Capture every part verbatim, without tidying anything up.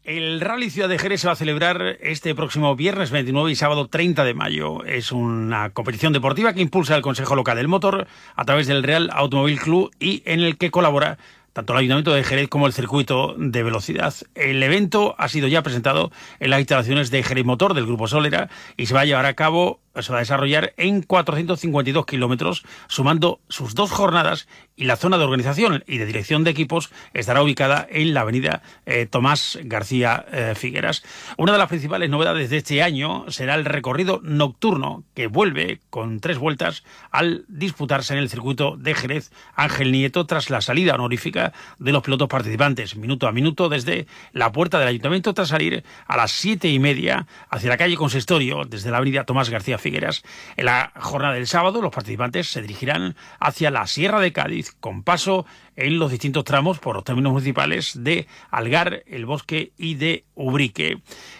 El Rally Ciudad de Jerez se va a celebrar este próximo viernes veintinueve y sábado treinta de mayo. Es una competición deportiva que impulsa el Consejo Local del Motor a través del Real Automóvil Club y en el que colabora tanto el Ayuntamiento de Jerez como el Circuito de Velocidad. El evento ha sido ya presentado en las instalaciones de Jerez Motor del Grupo Solera y se va a llevar a cabo, se va a desarrollar en cuatrocientos cincuenta y dos kilómetros, sumando sus dos jornadas, y la zona de organización y de dirección de equipos estará ubicada en la avenida eh, Tomás García eh, Figueras. Una de las principales novedades de este año será el recorrido nocturno, que vuelve con tres vueltas al disputarse en el circuito de Jerez Ángel Nieto tras la salida honorífica de los pilotos participantes, minuto a minuto desde la puerta del Ayuntamiento, tras salir a las siete y media hacia la calle Consistorio desde la avenida Tomás García Figueras. En la jornada del sábado los participantes se dirigirán hacia la Sierra de Cádiz, con paso en los distintos tramos por los términos municipales de Algar, El Bosque y de Ubrique.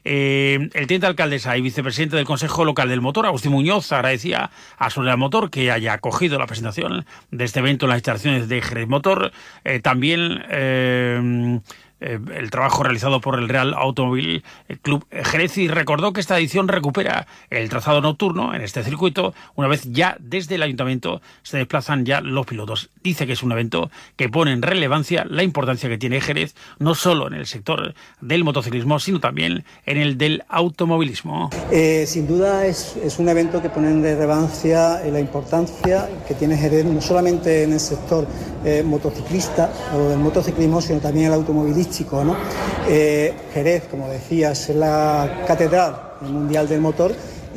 Eh, el teniente alcaldesa y vicepresidente del Consejo Local del Motor, Agustín Muñoz, agradecía a Solera Motor que haya acogido la presentación de este evento en las instalaciones de Jerez Motor. Eh, también eh, eh, el trabajo realizado por el Real Automóvil Club Jerez, y recordó que esta edición recupera el trazado nocturno en este circuito, una vez ya desde el Ayuntamiento se desplazan ya los pilotos. Dice que es un evento que pone en relevancia la importancia que tiene Jerez, no solo en el sector del motociclismo, sino también en el del automovilismo. Eh, sin duda es, es un evento que pone en relevancia la importancia que tiene Jerez, no solamente en el sector eh, motociclista o del motociclismo, sino también el automovilístico, ¿no? Eh, Jerez, como decías, es la catedral mundial del motor.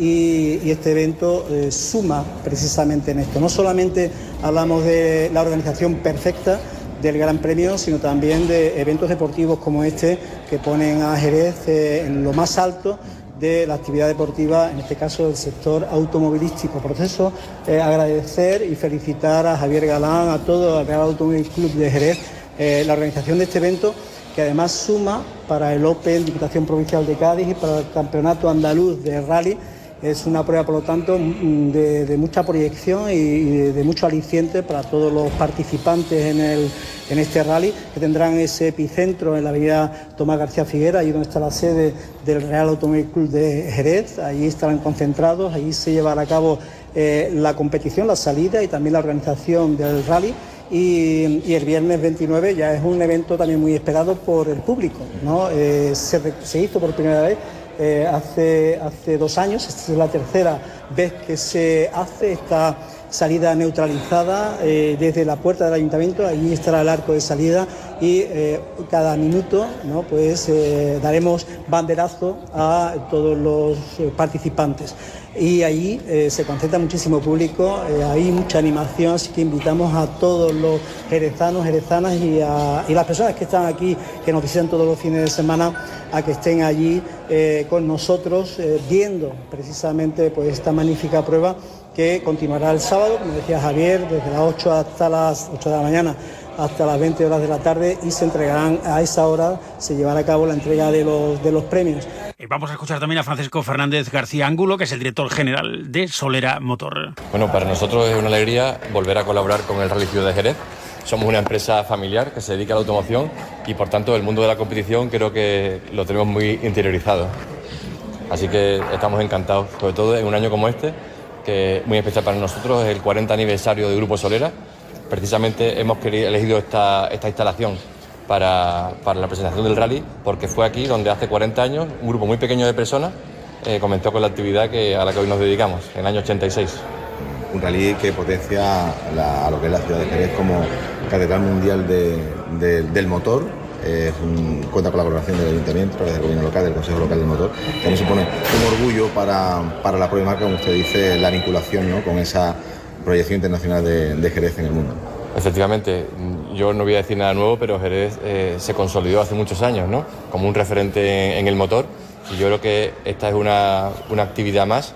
Y, y este evento eh, suma precisamente en esto. No solamente hablamos de la organización perfecta del Gran Premio, sino también de eventos deportivos como este, que ponen a Jerez eh, en lo más alto de la actividad deportiva, en este caso del sector automovilístico. Por eso, eh, agradecer y felicitar a Javier Galán, a todo el Real Automóvil Club de Jerez, eh, la organización de este evento, que además suma para el Open Diputación Provincial de Cádiz y para el Campeonato Andaluz de Rally. Es una prueba, por lo tanto, de, de mucha proyección y de mucho aliciente para todos los participantes en, el, en este rally, que tendrán ese epicentro en la avenida Tomás García Figueras, ahí donde está la sede del Real Automóvil Club de Jerez. Allí estarán concentrados, allí se llevará a cabo eh, la competición, la salida y también la organización del rally. Y, y el viernes veintinueve ya es un evento también muy esperado por el público, ¿no? Eh, se, se hizo por primera vez Eh, hace, hace dos años, esta es la tercera vez que se hace esta salida neutralizada eh, desde la puerta del Ayuntamiento. Allí estará el arco de salida y eh, cada minuto, ¿no? pues eh, daremos banderazo a todos los eh, participantes. Y allí eh, se concentra muchísimo público, eh, hay mucha animación, así que invitamos a todos los jerezanos, jerezanas y a y las personas que están aquí, que nos visitan todos los fines de semana, a que estén allí eh, con nosotros eh, viendo precisamente pues esta magnífica prueba, que continuará el sábado, como decía Javier, desde las ocho hasta las ocho de la mañana hasta las veinte horas de la tarde, y se entregarán a esa hora, se llevará a cabo la entrega de los, de los premios. Vamos a escuchar también a Francisco Fernández García Ángulo, que es el director general de Solera Motor. Bueno, para nosotros es una alegría volver a colaborar con el Rally Ciudad de Jerez. Somos una empresa familiar que se dedica a la automoción y, por tanto, el mundo de la competición creo que lo tenemos muy interiorizado. Así que estamos encantados, sobre todo en un año como este, que es muy especial para nosotros, es el cuarenta aniversario del Grupo Solera. Precisamente hemos querido, elegido esta, esta instalación para, para la presentación del rally, porque fue aquí donde hace cuarenta años un grupo muy pequeño de personas eh, comenzó con la actividad que, a la que hoy nos dedicamos, en el año ochenta y seis. Un rally que potencia la, a lo que es la ciudad de Jerez como catedral mundial de, de, del motor. Es un, cuenta con la colaboración del Ayuntamiento, del Gobierno local, del Consejo Local del Motor. También supone un orgullo para, para la propia marca, como usted dice, la vinculación, ¿no?, con esa proyección internacional de, de Jerez en el mundo. Efectivamente, yo no voy a decir nada nuevo, pero Jerez eh, se consolidó hace muchos años, ¿no?, como un referente en, en el motor, y yo creo que esta es una, una actividad más,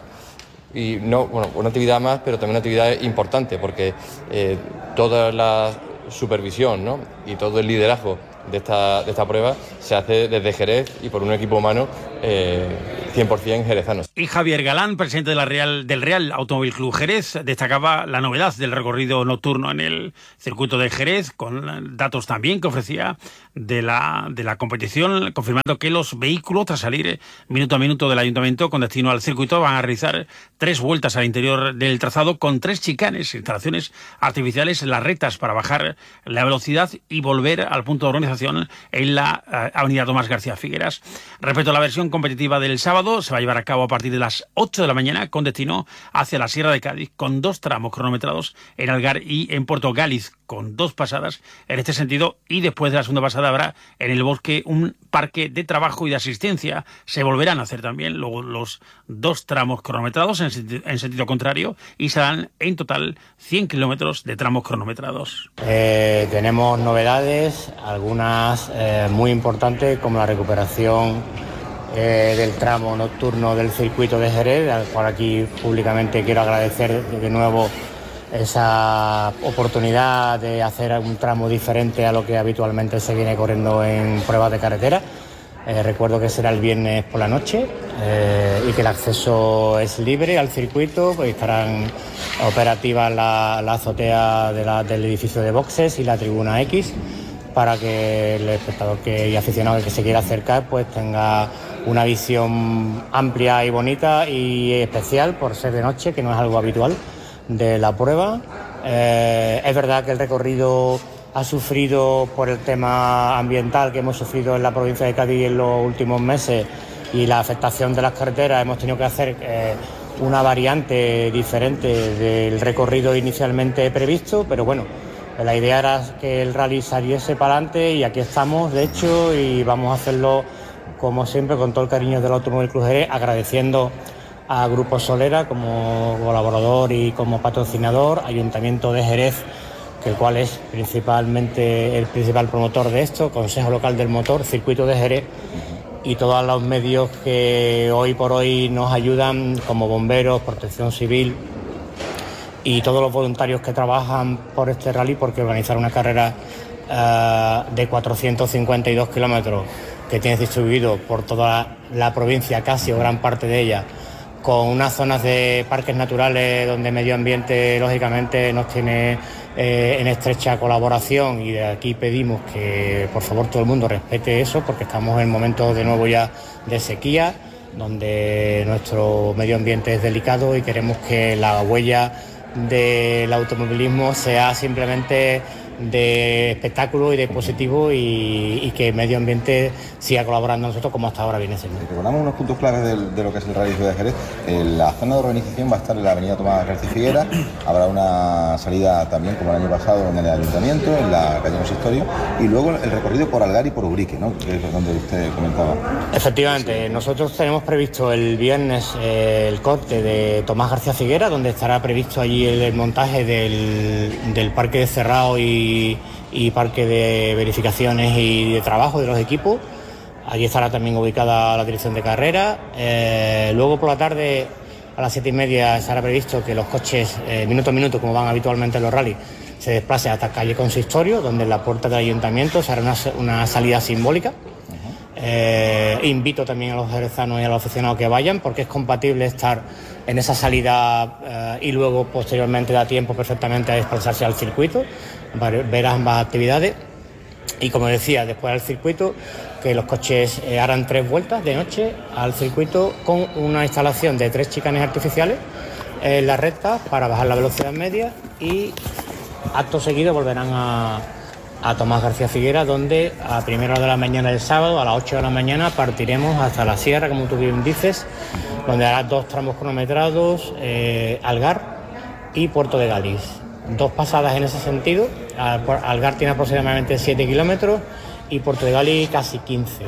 y no, bueno, una actividad más, pero también una actividad importante, porque eh, toda la supervisión, ¿no?, y todo el liderazgo de esta, de esta prueba se hace desde Jerez y por un equipo humano eh, cien por cien jerezanos. Y Javier Galán, presidente de la Real, del Real Automóvil Club Jerez, destacaba la novedad del recorrido nocturno en el circuito de Jerez, con datos también que ofrecía de la, de la competición, confirmando que los vehículos, tras salir minuto a minuto del ayuntamiento con destino al circuito, van a realizar tres vueltas al interior del trazado con tres chicanes, instalaciones artificiales en las rectas para bajar la velocidad y volver al punto de organización en la uh, avenida Tomás García Figueras. Respecto a la versión competitiva del sábado, se va a llevar a cabo a partir de las ocho de la mañana con destino hacia la Sierra de Cádiz, con dos tramos cronometrados en Algar y en Puerto Gáliz, con dos pasadas en este sentido, y después de la segunda pasada habrá en el bosque un parque de trabajo y de asistencia. Se volverán a hacer también luego los dos tramos cronometrados en, en sentido contrario y serán en total cien kilómetros de tramos cronometrados. Eh, tenemos novedades, algunas eh, muy importantes, como la recuperación eh, del tramo nocturno del circuito de Jerez, al cual aquí públicamente quiero agradecer de nuevo esa oportunidad de hacer un tramo diferente a lo que habitualmente se viene corriendo en pruebas de carretera. Eh, recuerdo que será el viernes por la noche eh, y que el acceso es libre al circuito, pues estarán operativas la, la azotea de la, del edificio de boxes y la tribuna X, para que el espectador que, y aficionado que se quiera acercar pues tenga una visión amplia y bonita y especial por ser de noche, que no es algo habitual de la prueba. Eh, es verdad que el recorrido ha sufrido, por el tema ambiental que hemos sufrido en la provincia de Cádiz en los últimos meses y la afectación de las carreteras, hemos tenido que hacer eh, una variante diferente del recorrido inicialmente previsto, pero bueno, la idea era que el rally saliese para adelante y aquí estamos, de hecho, y vamos a hacerlo como siempre con todo el cariño del Automóvil Club Jerez, agradeciendo a Grupo Solera como colaborador y como patrocinador, Ayuntamiento de Jerez, que el cual es principalmente el principal promotor de esto, Consejo Local del Motor, Circuito de Jerez, y todos los medios que hoy por hoy nos ayudan, como bomberos, protección civil y todos los voluntarios que trabajan por este rally, porque organizar una carrera uh, de cuatrocientos cincuenta y dos kilómetros que tienes distribuido por toda la provincia, casi o gran parte de ella, con unas zonas de parques naturales donde medio ambiente lógicamente nos tiene eh, en estrecha colaboración, y de aquí pedimos que por favor todo el mundo respete eso, porque estamos en momentos de nuevo ya de sequía, donde nuestro medio ambiente es delicado y queremos que la huella del automovilismo sea simplemente de espectáculo y de positivo, y, y que el medio ambiente siga colaborando nosotros como hasta ahora viene siendo. Recordamos unos puntos claves de, de lo que es el Rally Ciudad de Jerez. En la zona de organización va a estar en la avenida Tomás García Figueras, habrá una salida también como el año pasado en el ayuntamiento, en la calle Consistorio, y luego el recorrido por Algar y por Ubrique, ¿no?, que es donde usted comentaba. Efectivamente, nosotros tenemos previsto el viernes eh, el corte de Tomás García Figueras, donde estará previsto allí el, el montaje del, del parque de cerrado y Y, y parque de verificaciones y de trabajo de los equipos. Allí estará también ubicada la dirección de carrera. Eh, luego por la tarde a las siete y media estará previsto que los coches eh, minuto a minuto, como van habitualmente en los rallies, se desplacen hasta calle Consistorio, donde en la puerta del ayuntamiento se hará una, una salida simbólica. Eh, invito también a los jerezanos y a los aficionados que vayan, porque es compatible estar en esa salida eh, y luego posteriormente da tiempo perfectamente a desplazarse al circuito, ver ambas actividades. Y como decía, después del circuito, que los coches eh, harán tres vueltas de noche al circuito con una instalación de tres chicanes artificiales en la recta para bajar la velocidad media, y acto seguido volverán a a Tomás García Figueras, donde a primera hora de la mañana del sábado, a las ocho de la mañana, partiremos hasta la sierra, como tú bien dices, donde hará dos tramos cronometrados, eh, Algar y Puerto de Gáliz. Dos pasadas en ese sentido. Algar tiene aproximadamente siete kilómetros y Puerto de Gáliz casi quince.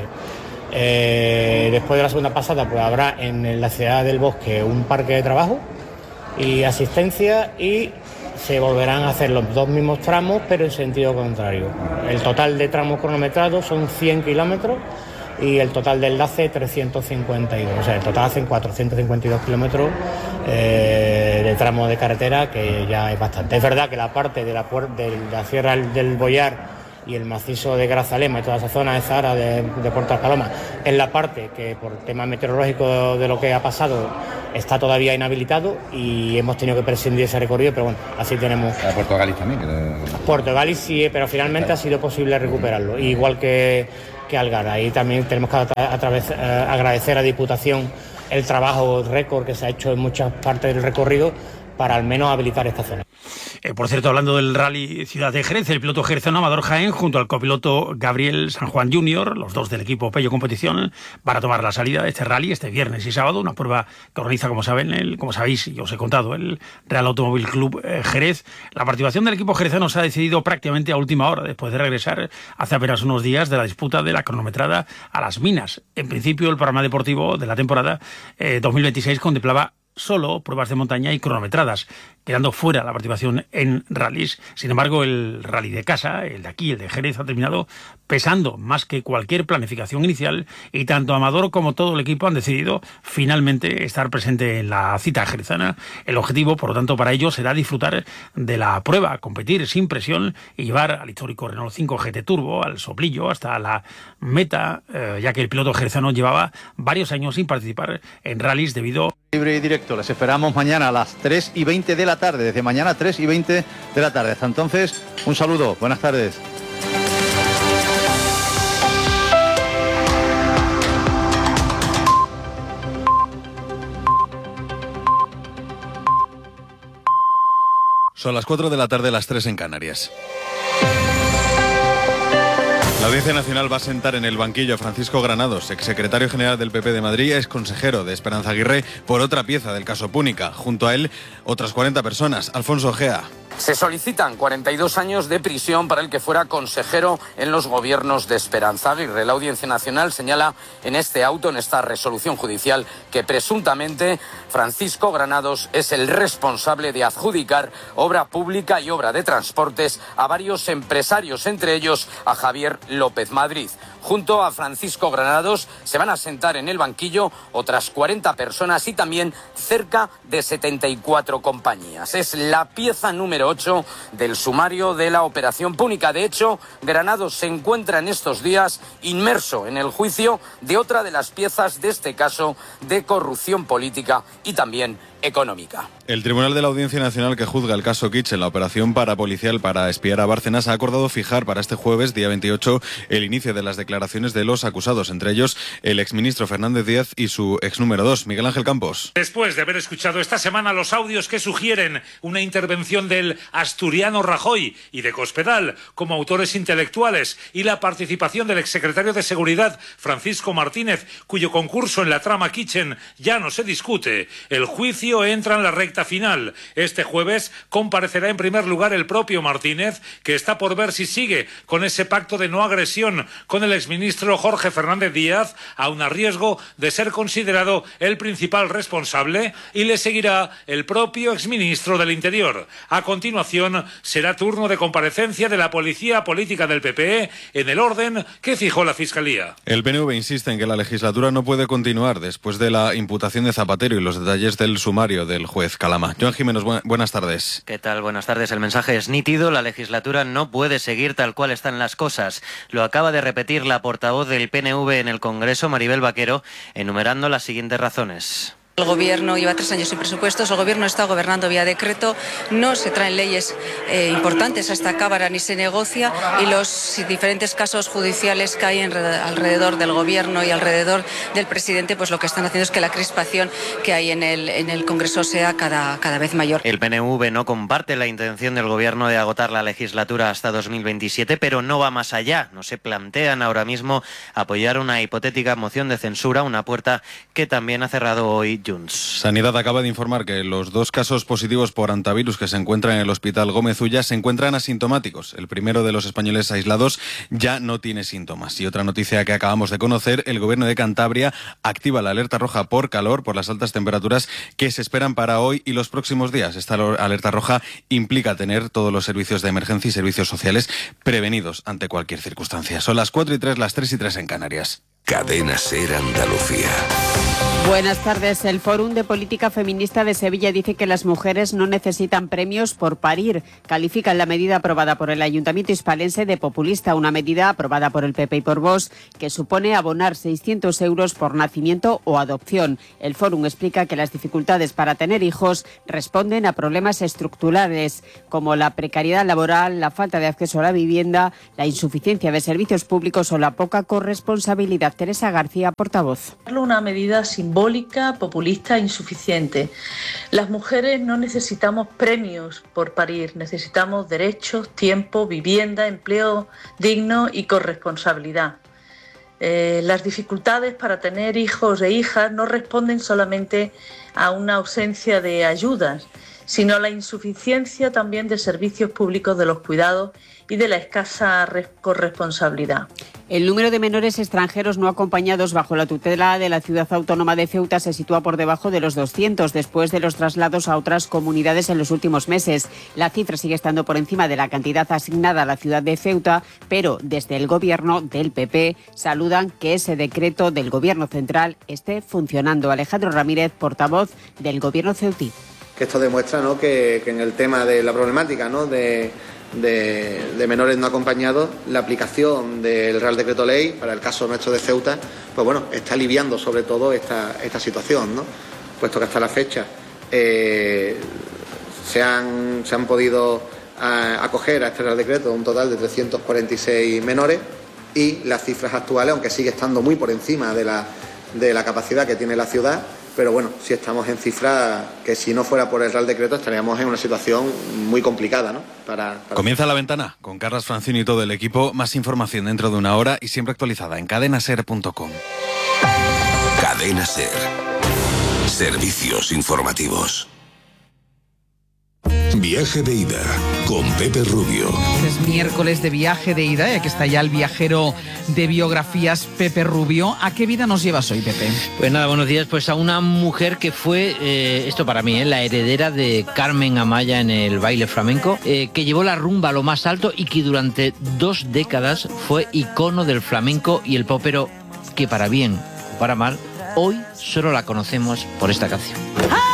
Eh, después de la segunda pasada, pues habrá en la ciudad del Bosque un parque de trabajo y asistencia, y se volverán a hacer los dos mismos tramos, pero en sentido contrario. El total de tramos cronometrados son cien kilómetros y el total de enlace trescientos cincuenta y dos. O sea, en total hacen cuatrocientos cincuenta y dos kilómetros eh, de tramo de carretera, que ya es bastante. Es verdad que la parte de la, de la Sierra del Boyar y el macizo de Grazalema y toda esa zona de Zahara, de, de Puerto Las Palomas, es la parte que por temas meteorológicos de lo que ha pasado está todavía inhabilitado y hemos tenido que prescindir ese recorrido, pero bueno, así tenemos... ¿A Puerto Galís también? Que... Puerto Galís sí, pero finalmente claro. ha sido posible recuperarlo, igual que, que Algara. Ahí también tenemos que a, a través, eh, agradecer a Diputación el trabajo récord que se ha hecho en muchas partes del recorrido para al menos habilitar esta zona. Eh, por cierto, hablando del Rally Ciudad de Jerez, el piloto jerezano Amador Jaén, junto al copiloto Gabriel San Juan junior, los dos del equipo Pello Competición, van a tomar la salida de este rally este viernes y sábado, una prueba que organiza, como saben, el, como sabéis, y os he contado, el Real Automóvil Club eh, Jerez. La participación del equipo jerezano se ha decidido prácticamente a última hora, después de regresar hace apenas unos días de la disputa de la cronometrada a Las Minas. En principio, el programa deportivo de la temporada eh, dos mil veintiséis contemplaba solo pruebas de montaña y cronometradas, quedando fuera la participación en rallies. Sin embargo, el rally de casa, el de aquí, el de Jerez, ha terminado pesando más que cualquier planificación inicial y tanto Amador como todo el equipo han decidido finalmente estar presente en la cita jerezana. El objetivo, por lo tanto, para ellos será disfrutar de la prueba, competir sin presión y llevar al histórico Renault cinco G T Turbo, al soplillo, hasta la meta, eh, ya que el piloto jerezano llevaba varios años sin participar en rallies debido... Libre y directo, les esperamos mañana a las tres y veinte de la tarde, desde mañana tres y veinte de la tarde. Hasta entonces, un saludo, buenas tardes. Son las cuatro de la tarde, las tres en Canarias. La Audiencia Nacional va a sentar en el banquillo a Francisco Granados, exsecretario general del P P de Madrid, ex consejero de Esperanza Aguirre, por otra pieza del caso Púnica. Junto a él, otras cuarenta personas. Alfonso Ojea. Se solicitan cuarenta y dos años de prisión para el que fuera consejero en los gobiernos de Esperanza Aguirre. La Audiencia Nacional señala en este auto, en esta resolución judicial, que presuntamente Francisco Granados es el responsable de adjudicar obra pública y obra de transportes a varios empresarios, entre ellos a Javier López Madrid. Junto a Francisco Granados se van a sentar en el banquillo otras cuarenta personas y también cerca de setenta y cuatro compañías. Es la pieza número ocho del sumario de la Operación Púnica. De hecho, Granados se encuentra en estos días inmerso en el juicio de otra de las piezas de este caso de corrupción política y también económica. El Tribunal de la Audiencia Nacional que juzga el caso Kitchen, la operación parapolicial para espiar a Bárcenas, ha acordado fijar para este jueves, día veintiocho, el inicio de las declaraciones de los acusados, entre ellos el exministro Fernández Díaz y su ex número dos, Miguel Ángel Campos. Después de haber escuchado esta semana los audios que sugieren una intervención del asturiano Rajoy y de Cospedal como autores intelectuales y la participación del exsecretario de Seguridad, Francisco Martínez, cuyo concurso en la trama Kitchen ya no se discute, el juicio entra en la recta final. Este jueves comparecerá en primer lugar el propio Martínez, que está por ver si sigue con ese pacto de no agresión con el exministro Jorge Fernández Díaz, aun a riesgo de ser considerado el principal responsable, y le seguirá el propio exministro del Interior. A continuación será turno de comparecencia de la policía política del P P E en el orden que fijó la Fiscalía. El P N V insiste en que la legislatura no puede continuar después de la imputación de Zapatero y los detalles del sumario del juez Calama. Joan Jiménez, bu- buenas tardes. ¿Qué tal? Buenas tardes. El mensaje es nítido. La legislatura no puede seguir tal cual están las cosas. Lo acaba de repetir la portavoz del P N V en el Congreso, Maribel Vaquero, enumerando las siguientes razones. El Gobierno lleva tres años sin presupuestos, el Gobierno está gobernando vía decreto, no se traen leyes eh, importantes a esta Cámara ni se negocia, y los diferentes casos judiciales que hay en, alrededor del Gobierno y alrededor del presidente, pues lo que están haciendo es que la crispación que hay en el, en el Congreso sea cada, cada vez mayor. El P N V no comparte la intención del Gobierno de agotar la legislatura hasta dos mil veintisiete, pero no va más allá. No se plantean ahora mismo apoyar una hipotética moción de censura, una puerta que también ha cerrado hoy Sanidad acaba de informar que los dos casos positivos por hantavirus que se encuentran en el Hospital Gómez Ulla se encuentran asintomáticos. El primero de los españoles aislados ya no tiene síntomas. Y otra noticia que acabamos de conocer, el Gobierno de Cantabria activa la alerta roja por calor, por las altas temperaturas que se esperan para hoy y los próximos días. Esta alerta roja implica tener todos los servicios de emergencia y servicios sociales prevenidos ante cualquier circunstancia. Son las cuatro y tres, las tres y tres en Canarias. Cadena Ser Andalucía. Buenas tardes. El Fórum de Política Feminista de Sevilla dice que las mujeres no necesitan premios por parir. Califican la medida aprobada por el Ayuntamiento hispalense de populista, una medida aprobada por el P P y por Vox que supone abonar seiscientos euros por nacimiento o adopción. El Fórum explica que las dificultades para tener hijos responden a problemas estructurales como la precariedad laboral, la falta de acceso a la vivienda, la insuficiencia de servicios públicos o la poca corresponsabilidad. Teresa García, portavoz. Una medida simbólica, populista e insuficiente. Las mujeres no necesitamos premios por parir, necesitamos derechos, tiempo, vivienda, empleo digno y corresponsabilidad. Eh, las dificultades para tener hijos e hijas no responden solamente a una ausencia de ayudas, sino a la insuficiencia también de servicios públicos de los cuidados y de la escasa corresponsabilidad. El número de menores extranjeros no acompañados bajo la tutela de la ciudad autónoma de Ceuta se sitúa por debajo de los doscientos después de los traslados a otras comunidades en los últimos meses. La cifra sigue estando por encima de la cantidad asignada a la ciudad de Ceuta, pero desde el gobierno del P P saludan que ese decreto del gobierno central esté funcionando. Alejandro Ramírez, portavoz del gobierno ceutí. Que esto demuestra, ¿no?, que, que en el tema de la problemática, ¿no?, de, de, de menores no acompañados, la aplicación del Real Decreto Ley para el caso nuestro de Ceuta, pues bueno, está aliviando sobre todo esta, esta situación, ¿no?, puesto que hasta la fecha eh, se, han, se han podido a, acoger a este Real Decreto un total de trescientos cuarenta y seis menores y las cifras actuales, aunque sigue estando muy por encima de la, de la capacidad que tiene la ciudad, pero bueno, sí estamos en cifras que si no fuera por el Real Decreto estaríamos en una situación muy complicada, ¿no? Para, para... Comienza La Ventana con Carlas Francini y todo el equipo. Más información dentro de una hora y siempre actualizada en cadena ser punto com. Cadena Ser. Servicios informativos. Viaje de ida con Pepe Rubio. Es miércoles de viaje de ida y aquí está ya el viajero de biografías, Pepe Rubio. ¿A qué vida nos llevas hoy, Pepe? Pues nada, buenos días. Pues a una mujer que fue, eh, esto para mí, eh, la heredera de Carmen Amaya en el baile flamenco, eh, que llevó la rumba a lo más alto y que durante dos décadas fue icono del flamenco y el pop, pero que para bien o para mal, hoy solo la conocemos por esta canción. ¡Ah!